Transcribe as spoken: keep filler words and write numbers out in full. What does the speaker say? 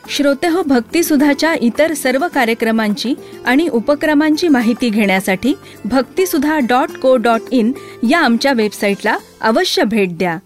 श्रोतेहो, भक्तिसुधाच्या इतर सर्व कार्यक्रमांची आणि उपक्रमांची माहिती घेण्यासाठी भक्तिसुधा डॉट को डॉट इन या आमच्या वेबसाईटला अवश्य भेट द्या.